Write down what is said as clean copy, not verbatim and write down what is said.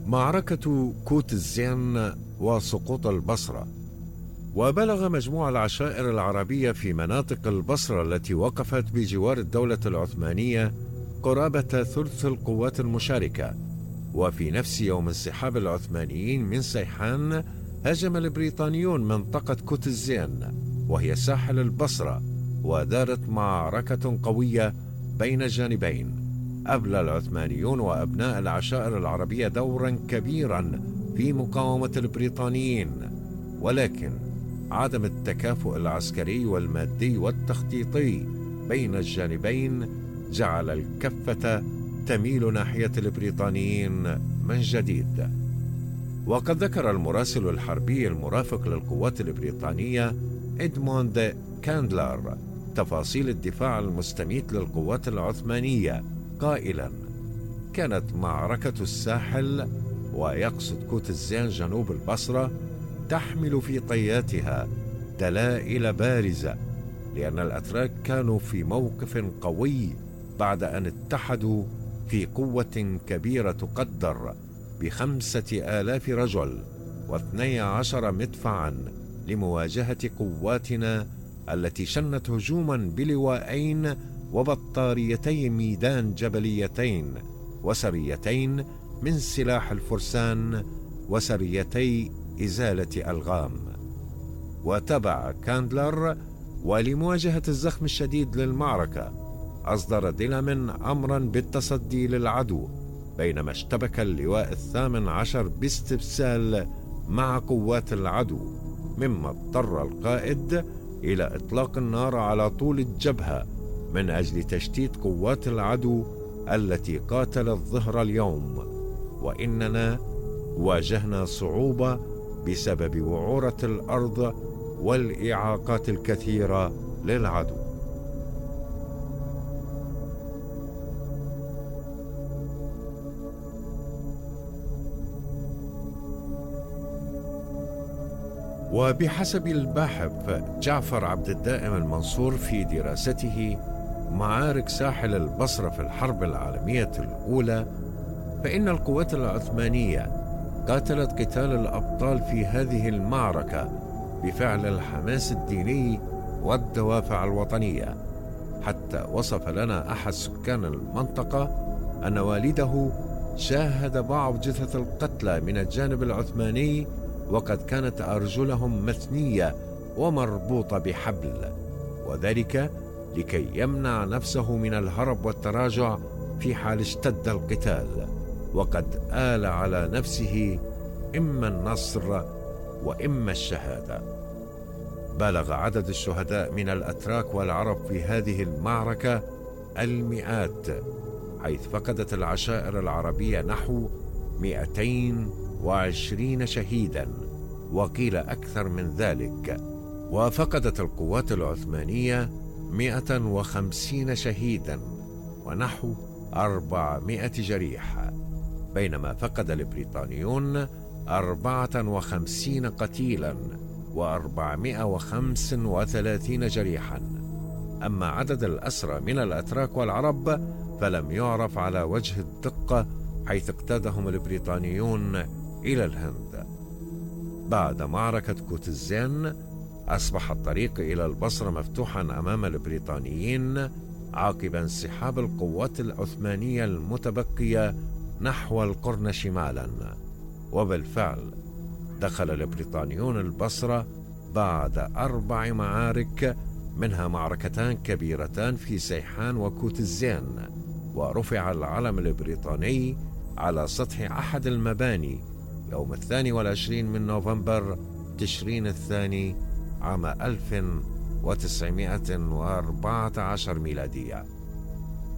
معركة كوت الزين وسقوط البصرة. وبلغ مجموع العشائر العربية في مناطق البصرة التي وقفت بجوار الدولة العثمانية قرابة ثلث القوات المشاركة. وفي نفس يوم انسحاب العثمانيين من سيحان، هاجم البريطانيون منطقة كوت الزين وهي ساحل البصرة، ودارت معركة قوية بين الجانبين. أبلى العثمانيون وأبناء العشائر العربية دورا كبيرا في مقاومة البريطانيين، ولكن عدم التكافؤ العسكري والمادي والتخطيطي بين الجانبين جعل الكفة تميل ناحية البريطانيين من جديد. وقد ذكر المراسل الحربي المرافق للقوات البريطانية إدموند كاندلر تفاصيل الدفاع المستميت للقوات العثمانية قائلا: كانت معركة الساحل، ويقصد كوت الزين جنوب البصرة، تحمل في طياتها دلائل بارزة، لأن الأتراك كانوا في موقف قوي بعد أن اتحدوا في قوة كبيرة تقدر ب5,000 رجل و12 مدفعا لمواجهة قواتنا التي شنت هجوما بلواءين وبطاريتي ميدان جبليتين وسريتين من سلاح الفرسان وسريتي إزالة ألغام. وتبع كاندلر: ولمواجهة الزخم الشديد للمعركة أصدر ديلامين أمرا بالتصدي للعدو، بينما اشتبك اللواء 18 باستبسال مع قوات العدو، مما اضطر القائد إلى إطلاق النار على طول الجبهة من أجل تشتيت قوات العدو التي قاتلت ظهر اليوم. وإننا واجهنا صعوبة بسبب وعورة الأرض والإعاقات الكثيرة للعدو. وبحسب الباحث جعفر عبد الدائم المنصور في دراسته معارك ساحل البصرة في الحرب العالمية الأولى، فإن القوات العثمانية قاتلت قتال الأبطال في هذه المعركة بفعل الحماس الديني والدوافع الوطنية، حتى وصف لنا أحد سكان المنطقة أن والده شاهد بعض جثث القتلى من الجانب العثماني وقد كانت أرجلهم مثنية ومربوطة بحبل، وذلك لكي يمنع نفسه من الهرب والتراجع في حال اشتد القتال، وقد آل على نفسه إما النصر وإما الشهادة. بلغ عدد الشهداء من الأتراك والعرب في هذه المعركة المئات، حيث فقدت العشائر العربية نحو 220 شهيدا، وقيل أكثر من ذلك. وفقدت القوات العثمانية 150 شهيدا ونحو 400 جريح، بينما فقد البريطانيون 54 قتيلا و435 جريحا. أما عدد الأسرى من الأتراك والعرب فلم يعرف على وجه الدقة، حيث اقتادهم البريطانيون إلى الهند. بعد معركة كوت الزين أصبح الطريق إلى البصرة مفتوحا أمام البريطانيين عقب انسحاب القوات العثمانية المتبقية نحو القرن شمالا. وبالفعل دخل البريطانيون البصرة بعد 4 معارك، منها معركتان كبيرتان في سيحان وكوت الزين، ورفع العلم البريطاني على سطح أحد المباني يوم 22 من نوفمبر تشرين الثاني عام 1914 ميلادية.